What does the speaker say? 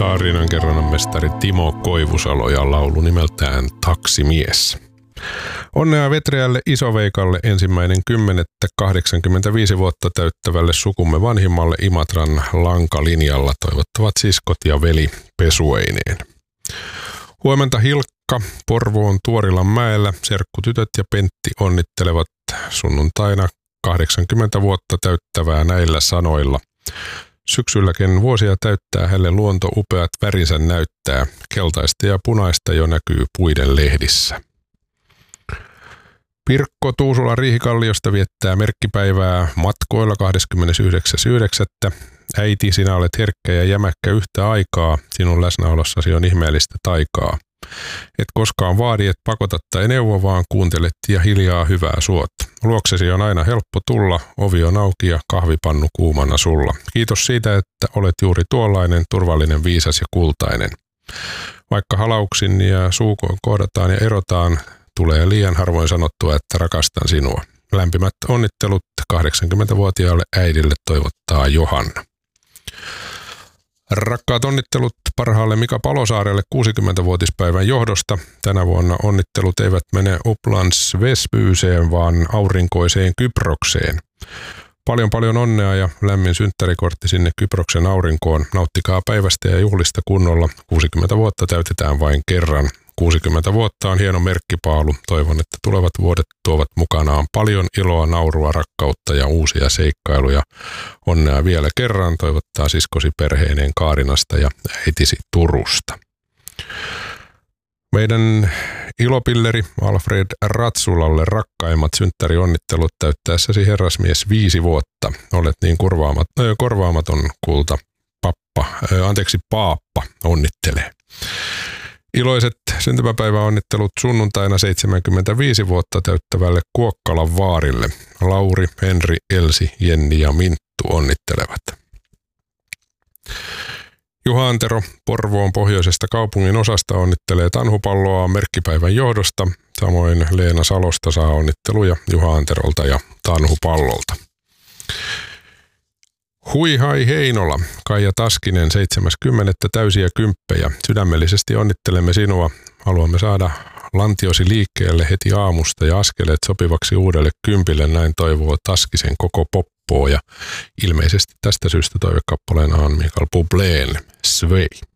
Tarinankerronnan mestari Timo Koivusalo ja laulu nimeltään Taksimies. Onnea Vetreälle Isoveikalle 1.10.85 vuotta täyttävälle sukumme vanhimmalle Imatran lankalinjalla toivottavat siskot ja veli pesueineen. Huomenta Hilkka Porvoon Tuorilanmäellä, serkkutytöt ja Pentti onnittelevat sunnuntaina 80 vuotta täyttävää näillä sanoilla. Syksylläkin vuosia täyttää hänelle luonto upeat värinsä näyttää, keltaista ja punaista jo näkyy puiden lehdissä. Pirkko Tuusula Riihikalliosta viettää merkkipäivää matkoilla 29.9. Äiti, sinä olet herkkä ja jämäkkä yhtä aikaa, sinun läsnäolossasi on ihmeellistä taikaa. Et koskaan vaadi, et pakota tai neuvo, vaan kuuntelet ja hiljaa hyvää suot. Luoksesi on aina helppo tulla, ovi on auki ja kahvipannu kuumana sulla. Kiitos siitä, että olet juuri tuollainen, turvallinen, viisas ja kultainen. Vaikka halauksin ja suukoin kohdataan ja erotaan, tulee liian harvoin sanottua, että rakastan sinua. Lämpimät onnittelut 80-vuotiaalle äidille toivottaa Johanna. Rakkaat onnittelut parhaalle Mika Palosaarelle 60-vuotispäivän johdosta. Tänä vuonna onnittelut eivät mene Upplands Väsbyyseen, vaan aurinkoiseen Kyprokseen. Paljon onnea ja lämmin synttärikortti sinne Kyproksen aurinkoon. Nauttikaa päivästä ja juhlista kunnolla. 60 vuotta täytetään vain kerran. 60 vuotta on hieno merkkipaalu. Toivon, että tulevat vuodet tuovat mukanaan paljon iloa, naurua, rakkautta ja uusia seikkailuja. Onnea vielä kerran toivottaa siskosi perheineen Kaarinasta ja äitisi Turusta. Meidän ilopilleri Alfred Ratsulalle rakkaimmat synttärionnittelut täyttäessäsi herrasmies 5 vuotta. Olet niin korvaamaton kulta. Paappa onnittelee. Iloiset syntymäpäiväonnittelut sunnuntaina 75 vuotta täyttävälle Kuokkalan vaarille. Lauri, Henri, Elsi, Jenni ja Minttu onnittelevat. Juha Antero Porvoon pohjoisesta kaupungin osasta onnittelee Tanhupalloa merkkipäivän johdosta. Samoin Leena Salosta saa onnitteluja Juha Anterolta ja Tanhupallolta. Hui hai Heinola, Kaija Taskinen 7.10. täysiä kymppejä. Sydämellisesti onnittelemme sinua. Haluamme saada lantiosi liikkeelle heti aamusta ja askeleet sopivaksi uudelle kympille. Näin toivoo Taskisen koko poppoo ja ilmeisesti tästä syystä toivekappaleena on Mikael Bubléen Svei.